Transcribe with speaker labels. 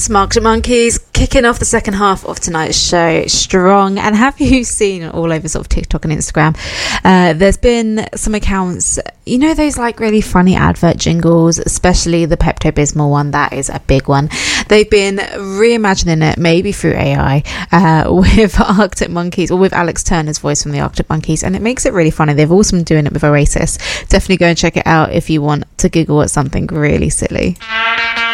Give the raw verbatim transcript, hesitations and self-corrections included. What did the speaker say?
Speaker 1: Arctic Monkeys kicking off the second half of tonight's show strong. And have you seen all over sort of TikTok and Instagram, uh, there's been some accounts, you know, those like really funny advert jingles, especially the Pepto-Bismol one. That is a big one. They've been reimagining it, maybe through A I, uh, with Arctic Monkeys, or with Alex Turner's voice from the Arctic Monkeys, and it makes it really funny. They've also been doing it with Oasis. Definitely go and check it out if you want to giggle at something really silly.